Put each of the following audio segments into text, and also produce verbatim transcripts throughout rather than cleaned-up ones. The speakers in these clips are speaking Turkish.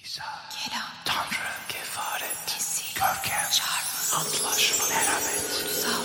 İsa, Kelam, Tanrı, Kefaret, Mesih, Görkem, Çarmıh, Antlaşma, Merhamet, Kutsal,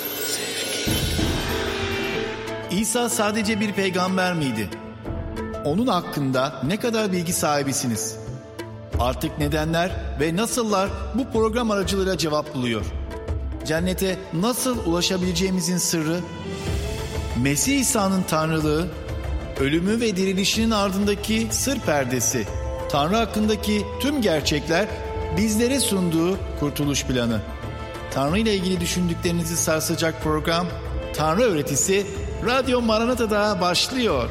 Sevgi. İsa sadece bir peygamber miydi? Onun hakkında ne kadar bilgi sahibisiniz? Artık nedenler ve nasıllar bu program aracılığıyla cevap buluyor. Cennete nasıl ulaşabileceğimizin sırrı, Mesih İsa'nın tanrılığı, ölümü ve dirilişinin ardındaki sır perdesi, Tanrı hakkındaki tüm gerçekler bizlere sunduğu kurtuluş planı. Tanrı ile ilgili düşündüklerinizi sarsacak program Tanrı Öğretisi Radyo Maranata'da başlıyor.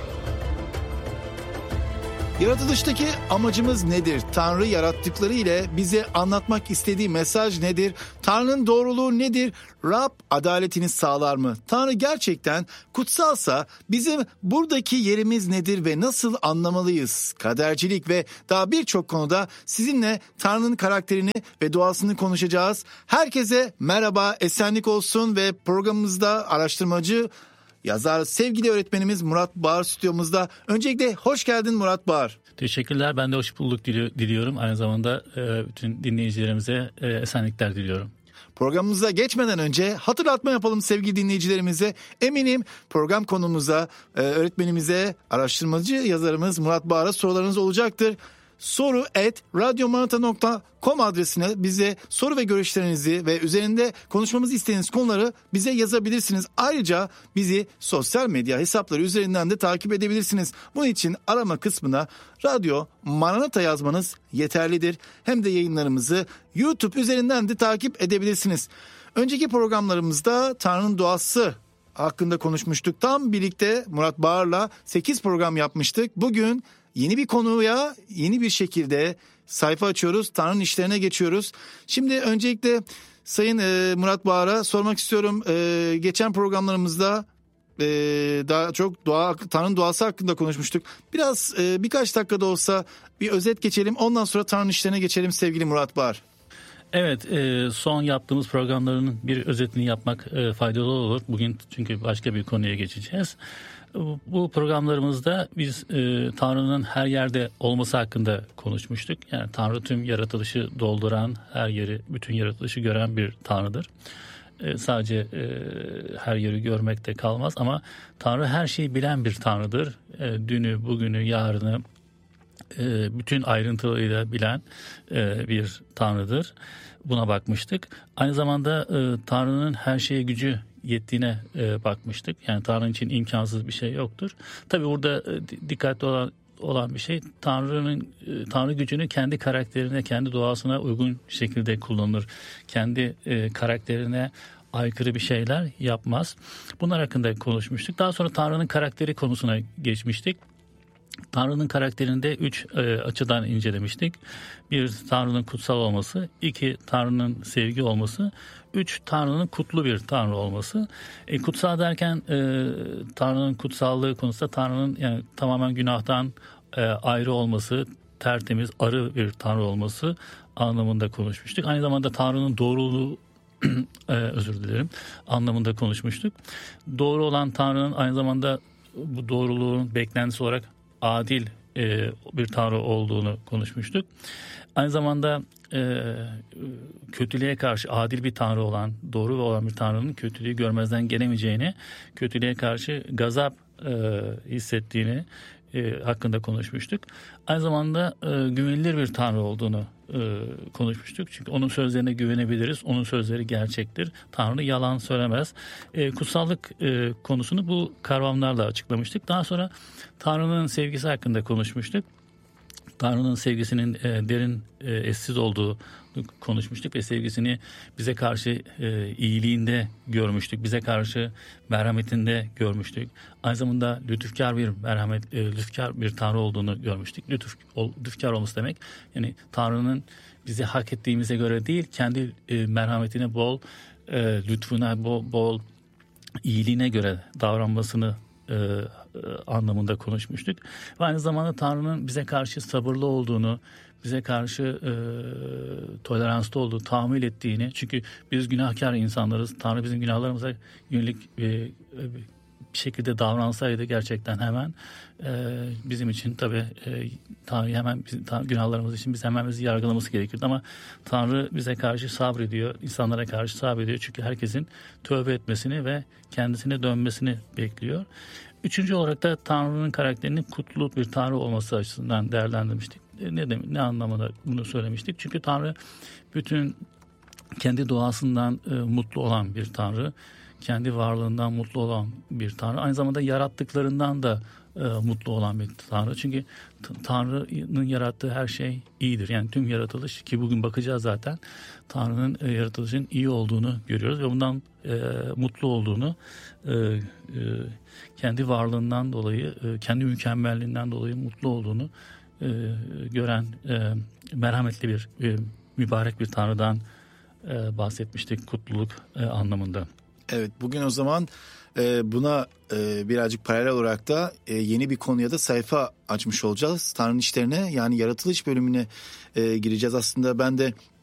Yaratılıştaki amacımız nedir? Tanrı yarattıkları ile bize anlatmak istediği mesaj nedir? Tanrı'nın doğruluğu nedir? Rab adaletini sağlar mı? Tanrı gerçekten kutsalsa bizim buradaki yerimiz nedir ve nasıl anlamalıyız? Kadercilik ve daha birçok konuda sizinle Tanrı'nın karakterini ve doğasını konuşacağız. Herkese merhaba, esenlik olsun ve programımızda araştırmacı, yazar, sevgili öğretmenimiz Murat Bağır stüdyomuzda. Öncelikle hoş geldin Murat Bağır. Teşekkürler. Ben de hoş bulduk diliyorum. Aynı zamanda bütün dinleyicilerimize esenlikler diliyorum. Programımıza geçmeden önce hatırlatma yapalım sevgili dinleyicilerimize. Eminim program konumuza, öğretmenimize, araştırmacı yazarımız Murat Bağır'a sorularınız olacaktır. soru et radyomanata nokta com adresine bize soru ve görüşlerinizi ve üzerinde konuşmamızı istediğiniz konuları bize yazabilirsiniz. Ayrıca bizi sosyal medya hesapları üzerinden de takip edebilirsiniz. Bunun için arama kısmına Radyo Maranata yazmanız yeterlidir. Hem de yayınlarımızı YouTube üzerinden de takip edebilirsiniz. Önceki programlarımızda Tanrı'nın doğası hakkında konuşmuştuk. Tam birlikte Murat Bağır'la sekiz program yapmıştık. Bugün yeni bir konuya yeni bir şekilde sayfa açıyoruz. Tanrı'nın işlerine geçiyoruz. Şimdi öncelikle Sayın e, Murat Bağır'a sormak istiyorum. E, geçen programlarımızda e, daha çok doğa, Tanrı'nın doğası hakkında konuşmuştuk. Biraz e, birkaç dakikada olsa bir özet geçelim. Ondan sonra Tanrı'nın işlerine geçelim sevgili Murat Bağır. Evet, son yaptığımız programların bir özetini yapmak faydalı olur. Bugün çünkü başka bir konuya geçeceğiz. Bu programlarımızda biz Tanrı'nın her yerde olması hakkında konuşmuştuk. Yani Tanrı tüm yaratılışı dolduran, her yeri, bütün yaratılışı gören bir Tanrı'dır. Sadece her yeri görmekte kalmaz ama Tanrı her şeyi bilen bir Tanrı'dır. Dünü, bugünü, yarını, bütün ayrıntılarıyla bilen bir Tanrı'dır. Buna bakmıştık. Aynı zamanda Tanrı'nın her şeye gücü yettiğine bakmıştık. Yani Tanrı için imkansız bir şey yoktur. Tabii burada dikkatli olan olan bir şey Tanrı'nın Tanrı gücünü kendi karakterine, kendi doğasına uygun şekilde kullanır. Kendi karakterine aykırı bir şeyler yapmaz. Bunlar hakkında konuşmuştuk. Daha sonra Tanrı'nın karakteri konusuna geçmiştik. Tanrı'nın karakterinde üç e, açıdan incelemiştik. Bir, Tanrı'nın kutsal olması. İki, Tanrı'nın sevgi olması. Üç, Tanrı'nın kutlu bir Tanrı olması. E, kutsal derken e, Tanrı'nın kutsallığı konusunda Tanrı'nın yani tamamen günahtan e, ayrı olması, tertemiz, arı bir Tanrı olması anlamında konuşmuştuk. Aynı zamanda Tanrı'nın doğruluğu e, özür dilerim anlamında konuşmuştuk. Doğru olan Tanrı'nın aynı zamanda bu doğruluğun beklentisi olarak adil e, bir Tanrı olduğunu konuşmuştuk. Aynı zamanda e, kötülüğe karşı adil bir Tanrı olan, doğru olan bir Tanrı'nın kötülüğü görmezden gelemeyeceğini, kötülüğe karşı gazap e, hissettiğini e, hakkında konuşmuştuk. Aynı zamanda e, güvenilir bir Tanrı olduğunu e, konuşmuştuk. Çünkü onun sözlerine güvenebiliriz. Onun sözleri gerçektir. Tanrı yalan söylemez. E, kutsallık e, konusunu bu kavramlarla açıklamıştık. Daha sonra Tanrı'nın sevgisi hakkında konuşmuştuk. Tanrı'nın sevgisinin e, derin, e, eşsiz olduğu konuşmuştuk ve sevgisini bize karşı e, iyiliğinde görmüştük. Bize karşı merhametinde görmüştük. Aynı zamanda lütufkar bir merhamet, e, lütufkar bir Tanrı olduğunu görmüştük. Lütuf, ol, lütufkar olması demek yani Tanrı'nın bizi hak ettiğimize göre değil, kendi e, merhametine bol, e, lütfuna bol, bol iyiliğine göre davranmasını e, anlamında konuşmuştuk. Ve aynı zamanda Tanrı'nın bize karşı sabırlı olduğunu, bize karşı e, toleranslı olduğu, tahammül ettiğini. Çünkü biz günahkar insanlarız. Tanrı bizim günahlarımıza yönelik e, bir şekilde davransaydı gerçekten hemen e, bizim için tabii e, Tanrı hemen bizim, Tanrı, günahlarımız için biz hemen bizi yargılaması gerekirdi ama Tanrı bize karşı sabrediyor, insanlara karşı sabrediyor çünkü herkesin tövbe etmesini ve kendisine dönmesini bekliyor. Üçüncü olarak da Tanrı'nın karakterinin kutlu bir Tanrı olması açısından değerlendirmiştik. Ne demek, ne anlamda bunu söylemiştik? Çünkü Tanrı bütün kendi doğasından e, mutlu olan bir Tanrı, kendi varlığından mutlu olan bir Tanrı, aynı zamanda yarattıklarından da e, mutlu olan bir Tanrı. Çünkü t- Tanrı'nın yarattığı her şey iyidir. Yani tüm yaratılış, ki bugün bakacağız zaten, Tanrı'nın e, yaratılışın iyi olduğunu görüyoruz ve bundan e, mutlu olduğunu, e, e, kendi varlığından dolayı, e, kendi mükemmelliğinden dolayı mutlu olduğunu e, gören e, merhametli bir, e, mübarek bir Tanrı'dan e, bahsetmiştik kutluluk e, anlamında. Evet, bugün o zaman e, buna e, birazcık paralel olarak da e, yeni bir konuya da sayfa açmış olacağız. Tanrı'nın işlerine, yani yaratılış bölümüne e, gireceğiz. Aslında ben de